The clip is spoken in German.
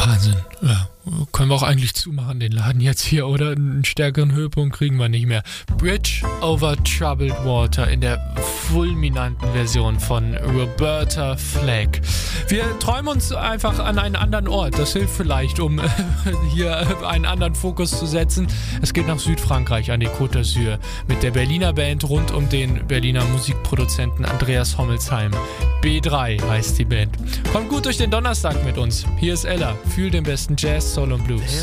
Wahnsinn. Ja, können wir auch eigentlich zumachen, den Laden jetzt hier, oder? Einen stärkeren Höhepunkt kriegen wir nicht mehr. Bridge over Troubled Water in der fulminanten Version von Roberta Flack. Wir träumen uns einfach an einen anderen Ort. Das hilft vielleicht, um hier einen anderen Fokus zu setzen. Es geht nach Südfrankreich, an die Côte d'Azur, mit der Berliner Band rund um den Berliner Musikproduzenten Andreas Hommelsheim. B3 heißt die Band. Kommt gut durch den Donnerstag mit uns. Hier ist Ella. Fühl den besten Jazz, Soul und Blues.